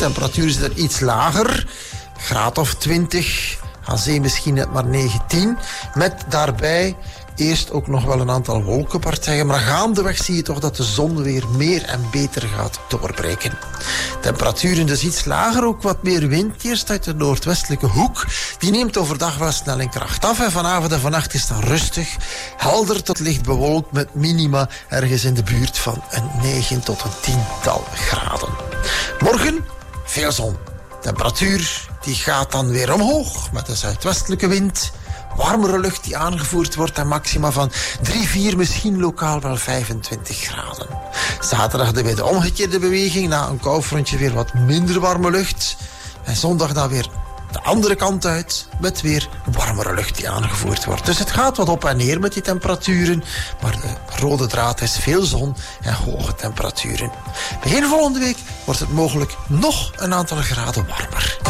temperatuur is er iets lager, graad of 20, aan zee misschien net maar 19, met daarbij eerst ook nog wel een aantal wolkenpartijen, maar gaandeweg zie je toch dat de zon weer meer en beter gaat doorbreken. Temperaturen dus iets lager, ook wat meer wind eerst uit de noordwestelijke hoek. Die neemt overdag wel snel in kracht af en vanavond en vannacht is dan rustig, helder tot licht bewolkt met minima ergens in de buurt van een 9 tot een 10-tal graden. Morgen veel zon. Temperatuur die gaat dan weer omhoog met de zuidwestelijke wind. Warmere lucht die aangevoerd wordt en maxima van 3, 4, misschien lokaal wel 25 graden. Zaterdag de weer de omgekeerde beweging. Na een koufrontje weer wat minder warme lucht. En zondag dan weer de andere kant uit met weer warmere lucht die aangevoerd wordt. Dus het gaat wat op en neer met die temperaturen. Maar de rode draad is veel zon en hoge temperaturen. Begin volgende week wordt het mogelijk nog een aantal graden warmer.